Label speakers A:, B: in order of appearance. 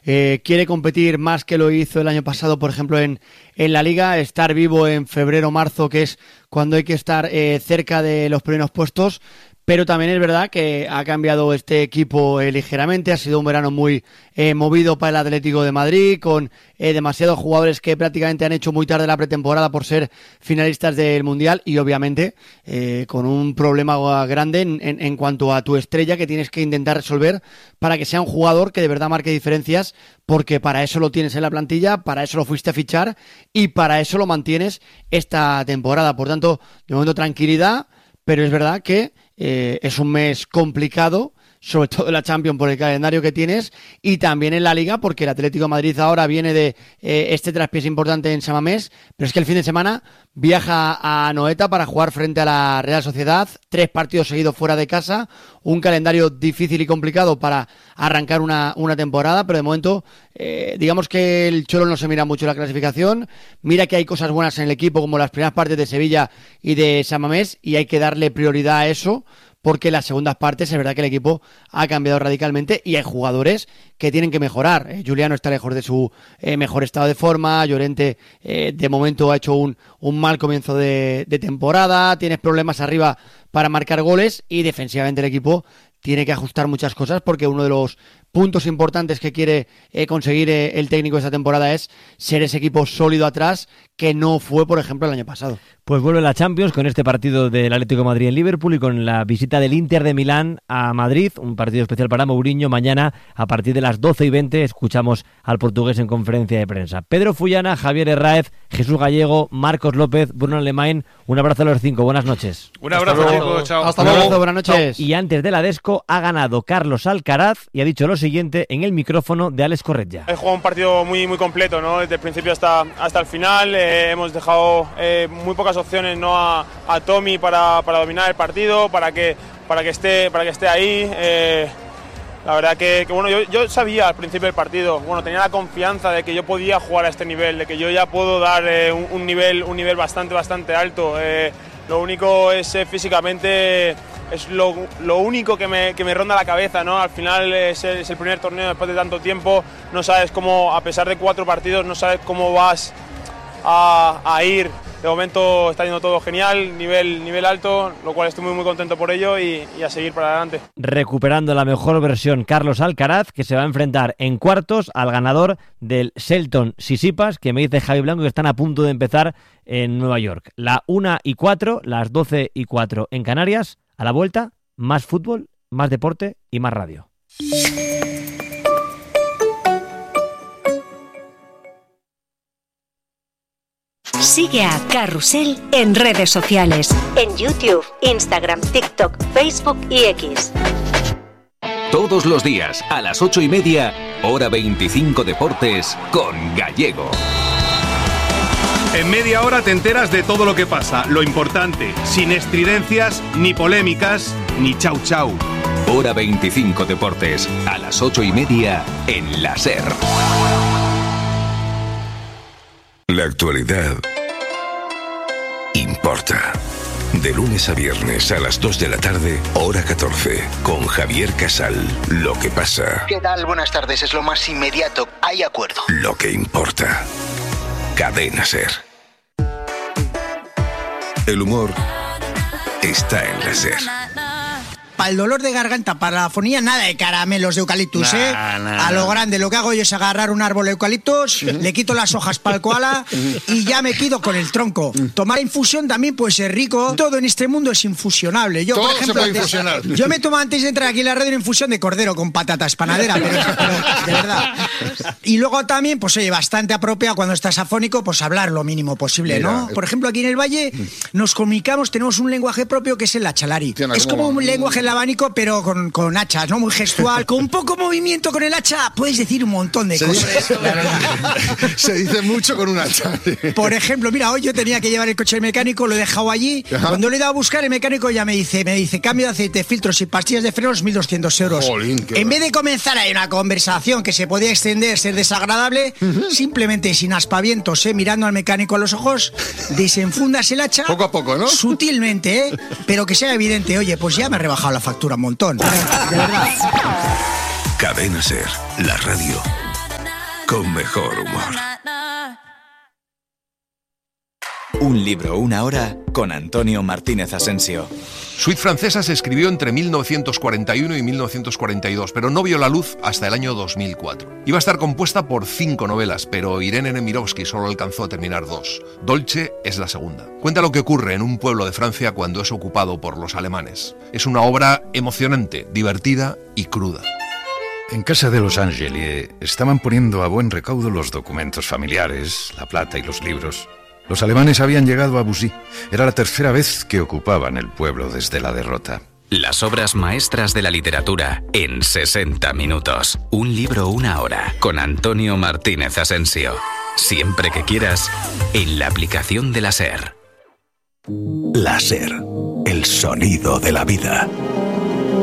A: quiere competir más que lo hizo el año pasado, por ejemplo, en la Liga, estar vivo en febrero, marzo, que es cuando hay que estar cerca de los primeros puestos. Pero también es verdad que ha cambiado este equipo ligeramente, ha sido un verano muy movido para el Atlético de Madrid, con demasiados jugadores que prácticamente han hecho muy tarde la pretemporada por ser finalistas del Mundial y obviamente con un problema grande en cuanto a tu estrella que tienes que intentar resolver para que sea un jugador que de verdad marque diferencias, porque para eso lo tienes en la plantilla, para eso lo fuiste a fichar y para eso lo mantienes esta temporada. Por tanto, de momento tranquilidad, pero es verdad que es un mes complicado, sobre todo en la Champions por el calendario que tienes y también en la Liga porque el Atlético de Madrid ahora viene de este traspiés importante en San Mamés, pero es que el fin de semana viaja a Anoeta para jugar frente a la Real Sociedad, 3 partidos seguidos fuera de casa, un calendario difícil y complicado para arrancar una temporada, pero de momento digamos que el Cholo no se mira mucho la clasificación, mira que hay cosas buenas en el equipo como las primeras partes de Sevilla y de San Mamés y hay que darle prioridad a eso, porque en las segundas partes es verdad que el equipo ha cambiado radicalmente y hay jugadores que tienen que mejorar. Juliano está lejos de su mejor estado de forma, Llorente de momento ha hecho un mal comienzo de temporada, tienes problemas arriba para marcar goles y defensivamente el equipo tiene que ajustar muchas cosas porque uno de los puntos importantes que quiere conseguir el técnico esta temporada es ser ese equipo sólido atrás que no fue, por ejemplo, el año pasado.
B: Pues vuelve la Champions con este partido del Atlético de Madrid en Liverpool y con la visita del Inter de Milán a Madrid, un partido especial para Mourinho. Mañana, a partir de las 12:20, escuchamos al portugués en conferencia de prensa. Pedro Fullana, Javier Herráez, Jesús Gallego, Marcos López, Bruno Alemán, un abrazo a los 5. Buenas noches.
C: Un abrazo, chicos. Chao.
A: Hasta luego. Buenas noches.
B: Y antes de la Desco, ha ganado Carlos Alcaraz y ha dicho lo siguiente en el micrófono de Alex Corretja.
D: He jugado un partido muy completo, ¿no? Desde el principio hasta el final. Hemos dejado muy pocas opciones, ¿no? a Tommy para dominar el partido, para que esté ahí. La verdad que bueno, yo sabía al principio del partido, bueno, tenía la confianza de que yo podía jugar a este nivel, de que yo ya puedo dar un nivel bastante alto. Lo único es físicamente, es lo único que me ronda la cabeza, ¿no? Al final es el primer torneo después de tanto tiempo, no sabes cómo, a pesar de 4 partidos, no sabes cómo vas a ir. De momento está yendo todo genial, nivel alto, lo cual estoy muy contento por ello y a seguir para adelante.
B: Recuperando la mejor versión Carlos Alcaraz, que se va a enfrentar en cuartos al ganador del Shelton Tsitsipas, que me dice Javi Blanco que están a punto de empezar en Nueva York. La 1:04, las 12:04 en Canarias. A la vuelta, más fútbol, más deporte y más radio.
E: Sigue a Carrusel en redes sociales, en YouTube, Instagram, TikTok, Facebook y X.
F: Todos los días, a las 8:30, hora 25 Deportes, con Gallego.
C: En media hora te enteras de todo lo que pasa, lo importante, sin estridencias, ni polémicas, ni chau chau.
F: Hora 25 Deportes, a las 8:30, en la SER.
G: La actualidad importa. De lunes a viernes a las 2 de la tarde, hora 14, con Javier Casal. Lo que pasa.
H: ¿Qué tal? Buenas tardes, es lo más inmediato. Hay acuerdo.
G: Lo que importa. Cadena SER. El humor está en la SER.
I: Para el dolor de garganta, para la afonía, nada de caramelos de eucaliptus, A lo grande, lo que hago yo es agarrar un árbol de eucaliptus, le quito las hojas para el koala y ya me quedo con el tronco. Tomar infusión también puede ser rico. Todo en este mundo es infusionable. Yo,
J: todo
I: por ejemplo,
J: se puede infusionar.
I: Yo me tomo antes de entrar aquí en la radio una infusión de cordero con patatas panadera, pero de verdad. Y luego también, pues oye, bastante apropiado cuando estás afónico, pues hablar lo mínimo posible, ¿no? Por ejemplo, aquí en el Valle nos comunicamos, tenemos un lenguaje propio que es el achalari. Es como un lenguaje abanico, pero con hachas, ¿no? Muy gestual. Con poco movimiento con el hacha puedes decir un montón de cosas.
J: Se dice mucho con un hacha.
I: Por ejemplo, mira, hoy yo tenía que llevar el coche al mecánico, lo he dejado allí. Ajá. Cuando le he dado a buscar, el mecánico ya me dice cambio de aceite, filtros y pastillas de frenos, 1.200 euros.
J: Jolín,
I: en vez de comenzar ahí una conversación que se podía extender, ser desagradable, simplemente sin aspavientos, mirando al mecánico a los ojos, desenfundas el hacha.
J: Poco a poco, ¿no?
I: Sutilmente, pero que sea evidente. Oye, pues ya me he rebajado la factura un montón. De verdad.
G: Cadena SER, la radio con mejor humor.
K: Un libro, una hora, con Antonio Martínez Asensio.
L: Suite Francesa se escribió entre 1941 y 1942, pero no vio la luz hasta el año 2004. Iba a estar compuesta por 5 novelas, pero Irene Nemirovsky solo alcanzó a terminar 2. Dolce es la segunda. Cuenta lo que ocurre en un pueblo de Francia cuando es ocupado por los alemanes. Es una obra emocionante, divertida y cruda.
M: En casa de los Angeli estaban poniendo a buen recaudo los documentos familiares, la plata y los libros. Los alemanes habían llegado a Bussy. Era la tercera vez que ocupaban el pueblo desde la derrota.
F: Las obras maestras de la literatura en 60 minutos. Un libro, una hora, con Antonio Martínez Asensio. Siempre que quieras, en la aplicación de la SER.
G: La SER, el sonido de la vida.